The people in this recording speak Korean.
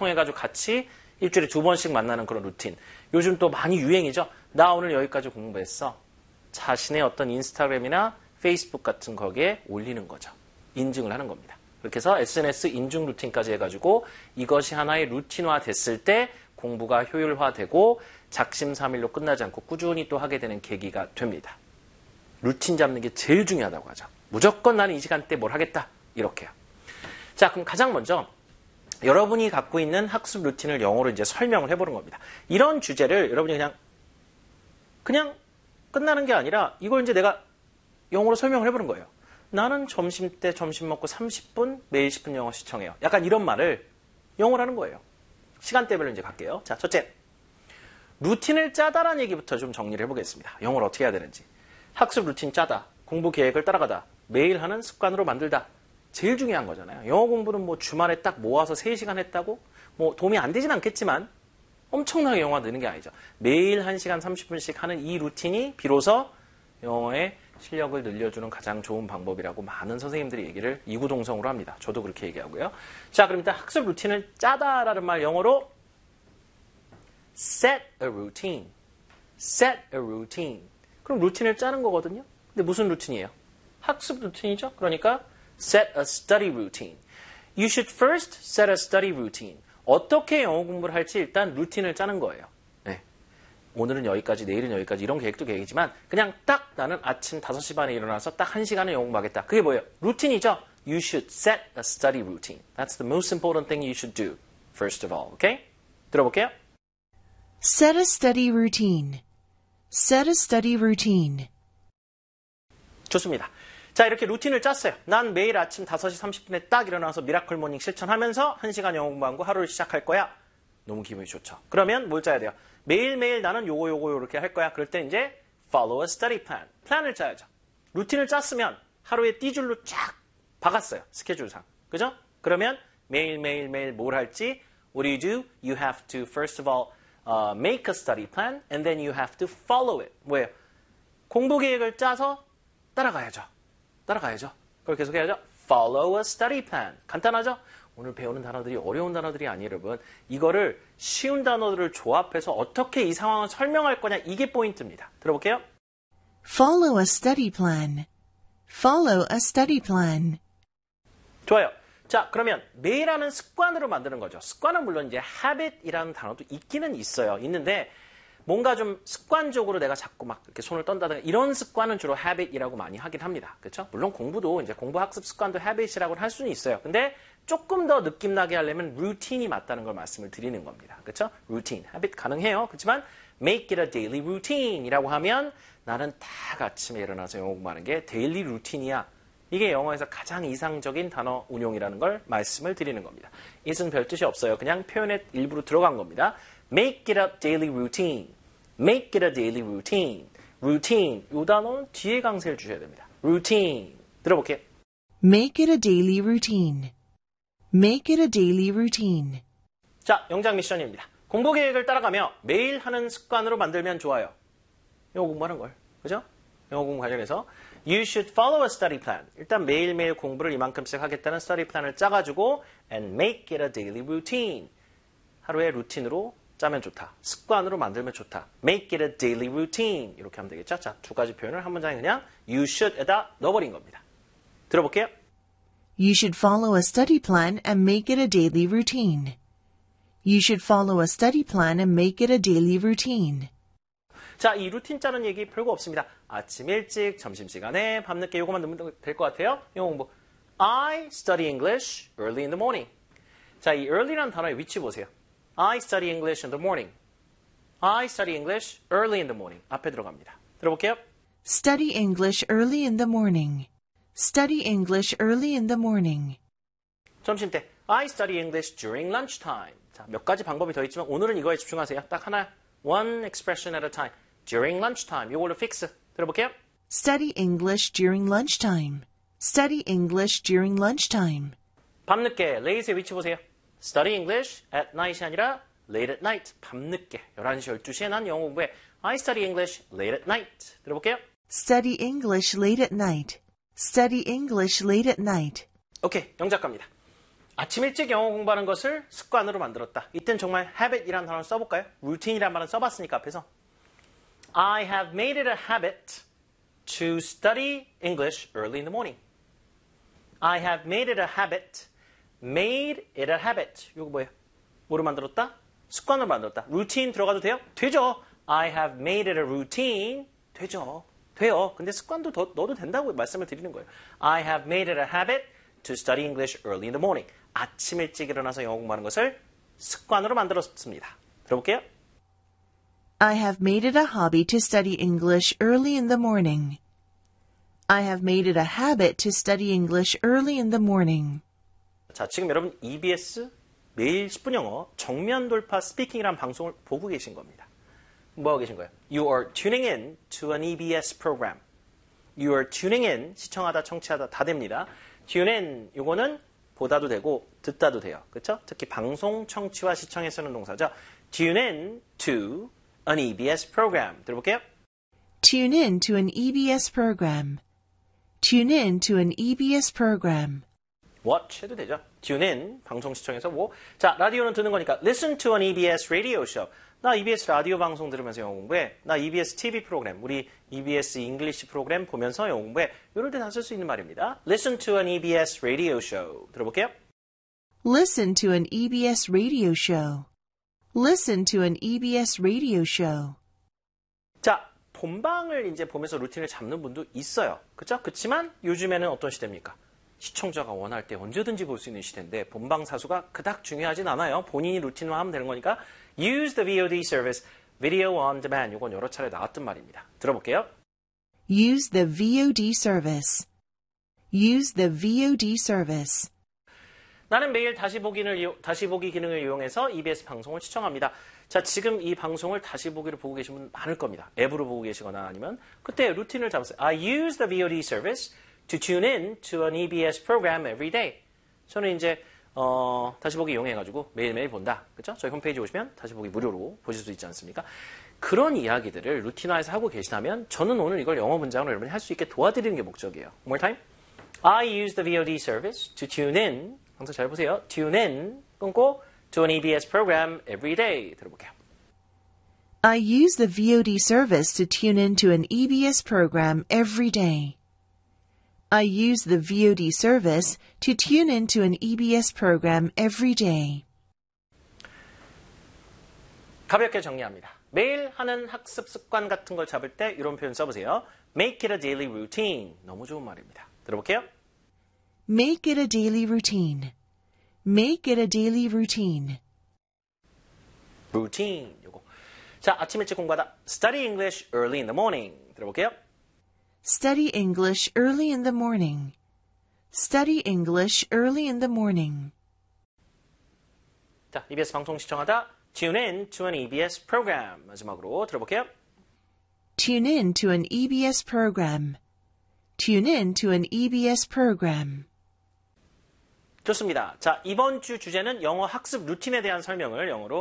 통해 가지고 같이 일주일에 2번씩 만나는 그런 루틴. 요즘 또 많이 유행이죠. 나 오늘 여기까지 공부했어. 자신의 어떤 인스타그램이나 페이스북 같은 거기에 올리는 거죠. 인증을 하는 겁니다. 그렇게 해서 SNS 인증 루틴까지 해가지고 이것이 하나의 루틴화 됐을 때 공부가 효율화되고 작심삼일로 끝나지 않고 꾸준히 또 하게 되는 계기가 됩니다. 루틴 잡는 게 제일 중요하다고 하죠. 무조건 나는 이 시간대 뭘 하겠다. 이렇게요. 자, 그럼 가장 먼저 여러분이 갖고 있는 학습 루틴을 영어로 이제 설명을 해보는 겁니다. 이런 주제를 여러분이 그냥 끝나는 게 아니라 이걸 이제 내가 영어로 설명을 해보는 거예요. 나는 점심때 점심 먹고 30분 매일 10분 영어 시청해요. 약간 이런 말을 영어로 하는 거예요. 시간대별로 이제 갈게요. 자, 첫째. 루틴을 짜다라는 얘기부터 좀 정리를 해보겠습니다. 영어로 어떻게 해야 되는지. 학습 루틴 짜다. 공부 계획을 따라가다. 매일 하는 습관으로 만들다. 제일 중요한 거잖아요. 영어 공부는 뭐 주말에 딱 모아서 3시간 했다고 뭐 도움이 안 되진 않겠지만 엄청나게 영어가 느는 게 아니죠. 매일 1시간 30분씩 하는 이 루틴이 비로소 영어의 실력을 늘려주는 가장 좋은 방법이라고 많은 선생님들이 얘기를 이구동성으로 합니다. 저도 그렇게 얘기하고요. 자, 그럼 일단 학습 루틴을 짜다라는 말 영어로 set a routine. set a routine. 그럼 루틴을 짜는 거거든요. 근데 무슨 루틴이에요? 학습 루틴이죠. 그러니까 set a study routine. You should first set a study routine. 어떻게 영어 공부를 할지 일단 루틴을 짜는 거예요. 네. 오늘은 여기까지, 내일은 여기까지 이런 계획도 계획이지만 그냥 딱 나는 아침 5시 반에 일어나서 딱 1시간을 영어 공부하겠다. 그게 뭐예요? 루틴이죠. You should set a study routine. That's the most important thing you should do, first of all. Okay? 들어볼게요. Set a study routine. Set a study routine. 좋습니다. 자, 이렇게 루틴을 짰어요. 난 매일 아침 5시 30분에 딱 일어나서 미라클 모닝 실천하면서 1시간 영어 공부하고 하루를 시작할 거야. 너무 기분이 좋죠. 그러면 뭘 짜야 돼요? 매일매일 나는 요거 이렇게 할 거야. 그럴 때 이제 follow a study plan. 플랜을 짜야죠. 루틴을 짰으면 하루에 띠줄로 쫙 박았어요. 스케줄상. 그죠? 그러면 매일 뭘 할지 what do you do? You have to first of all make a study plan and then you have to follow it. 뭐예요? 공부 계획을 짜서 따라가야죠. 그걸 계속 해야죠. Follow a study plan. 간단하죠? 오늘 배우는 단어들이 어려운 단어들이 아니에요, 여러분. 이거를 쉬운 단어들을 조합해서 어떻게 이 상황을 설명할 거냐, 이게 포인트입니다. 들어볼게요. Follow a study plan. Follow a study plan. 좋아요. 자, 그러면 매일 하는 습관으로 만드는 거죠. 습관은 물론 이제 habit이라는 단어도 있기는 있어요. 있는데 뭔가 좀 습관적으로 내가 자꾸 막 이렇게 손을 떤다든가 이런 습관은 주로 habit이라고 많이 하긴 합니다. 그렇죠? 물론 공부도 이제 공부 학습 습관도 habit이라고 할 수는 있어요. 근데 조금 더 느낌 나게 하려면 루틴이 맞다는 걸 말씀을 드리는 겁니다. 그렇죠? 루틴, habit 가능해요. 그렇지만 make it a daily routine이라고 하면 나는 딱 아침에 일어나서 영어 공부하는 게 데일리 루틴이야. 이게 영어에서 가장 이상적인 단어 운용이라는 걸 말씀을 드리는 겁니다. it은 별 뜻이 없어요. 그냥 표현의 일부로 들어간 겁니다. Make it a daily routine. Make it a daily routine. routine. 이 단어는 뒤에 강세를 주셔야 됩니다. routine. 들어볼게요. Make it a daily routine. Make it a daily routine. 자, 영장 미션입니다. 공부 계획을 따라가며 매일 하는 습관으로 만들면 좋아요. 영어 공부하는 걸. 그죠? 영어 공부 관련해서 You should follow a study plan. 일단 매일매일 공부를 이만큼씩 하겠다는 study plan을 짜가지고 and make it a daily routine. 하루의 루틴으로 짜면 좋다. 습관으로 만들면 좋다. Make it a daily routine. 이렇게 하면 되겠죠? 자, 두 가지 표현을 한 문장에 그냥 you should에다 넣어버린 겁니다. 들어볼게요. You should follow a study plan and make it a daily routine. You should follow a study plan and make it a daily routine. 자, 이 루틴 짜는 얘기 별거 없습니다. 아침 일찍, 점심시간에, 밤늦게 요거만 넣으면 될 것 같아요. 영어 공부. I study English early in the morning. 자, 이 early라는 단어의 위치 보세요. I study English in the morning. I study English early in the morning. 앞에 들어갑니다. 들어볼게요. Study English early in the morning. Study English early in the morning. 점심 때 I study English during lunchtime. 자, 몇 가지 방법이 더 있지만 오늘은 이거에 집중하세요. 딱 하나. One expression at a time. During lunchtime. 이걸로 픽스. 들어볼게요. Study English during lunchtime. Study English during lunchtime. 밤늦게 late의 위치 보세요. Study English at night이 아니라 late at night. 밤늦게 11시, 12시에 난 영어 공부해. I study English late at night. 들어볼게요. Study English late at night. Study English late at night. 오케이, 영작가입니다. 아침 일찍 영어 공부하는 것을 습관으로 만들었다. 이땐 정말 habit이라는 단어를 써볼까요? routinei라는 말은 써봤으니까 앞에서. I have made it a habit to study English early in the morning. I have made it a habit. Made it a habit. 이거 뭐예요? 뭐로 만들었다? 습관으로 만들었다. routine 들어가도 돼요? 되죠. I have made it a routine. 되죠. 돼요. 근데 습관도 넣어도 된다고 말씀을 드리는 거예요. I have made it a habit to study English early in the morning. 아침 일찍 일어나서 영어 공부하는 것을 습관으로 만들었습니다. 들어볼게요. I have made it a hobby to study English early in the morning. I have made it a habit to study English early in the morning. 자, 지금 여러분 EBS 매일 10분 영어 정면 돌파 스피킹이라는 방송을 보고 계신 겁니다. 뭐 하고 계신 거예요? You are tuning in to an EBS program. You are tuning in, 시청하다, 청취하다 다 됩니다. tune in, 요거는 보다도 되고 듣다도 돼요. 그렇죠? 특히 방송 청취와 시청에 쓰는 동사죠. tune in to an EBS program. 들어볼게요. Tune in to an EBS program. Tune in to an EBS program. watch 해도 되죠. tune in, 방송 시청에서 뭐. 자, 라디오는 듣는 거니까 listen to an EBS radio show. 나 EBS 라디오 방송 들으면서 영어 공부해. 나 EBS TV 프로그램, 우리 EBS 잉글리시 프로그램 보면서 영어 공부해. 이럴 때 다 쓸 수 있는 말입니다. Listen to an EBS radio show. 들어볼게요. Listen to an EBS radio show. Listen to an EBS radio show. 자, 본방을 이제 보면서 루틴을 잡는 분도 있어요. 그렇죠? 그렇지만 요즘에는 어떤 시대입니까? 시청자가 원할 때 언제든지 볼 수 있는 시대인데 본방 사수가 그닥 중요하진 않아요. 본인이 루틴만 하면 되는 거니까 Use the VOD service, Video on Demand. 이건 여러 차례 나왔던 말입니다. 들어볼게요. Use the VOD service. Use the VOD service. 나는 매일 다시 보기 기능을 이용해서 EBS 방송을 시청합니다. 자, 지금 이 방송을 다시 보기로 보고 계신 분 많을 겁니다. 앱으로 보고 계시거나 아니면 그때 루틴을 잡았어요. I use the VOD service to tune in to an EBS program every day. 저는 이제 다시 보기 이용해가지고 매일매일 본다. 그렇죠? 저희 홈페이지 오시면 다시 보기 무료로 보실 수 있지 않습니까? 그런 이야기들을 루틴화해서 하고 계시다면 저는 오늘 이걸 영어 문장으로 여러분이 할 수 있게 도와드리는 게 목적이에요. One more time. I use the VOD service to tune in. 항상 잘 보세요. Tune in 끊고 to an EBS program every day. 들어볼게요. I use the VOD service to tune into an EBS program every day. I use the VOD service to tune into an EBS program every day. 가볍게 정리합니다. 매일 하는 학습 습관 같은 걸 잡을 때 이런 표현 써보세요. Make it a daily routine. 너무 좋은 말입니다. 들어볼게요. Make it a daily routine. Make it a daily routine. routine. 요거. 자, 아침 일찍 공부하다. Study English early in the morning. 들어볼게요. Study English early in the morning. Study English early in the morning. 자, EBS 방송 시청하다. Tune in to an EBS program. 마지막으로 들어볼게요. Tune in to an EBS program. Tune in to an EBS program. 좋습니다. 자, 이번 주 주제는 영어 학습 루틴에 대한 설명을 영어로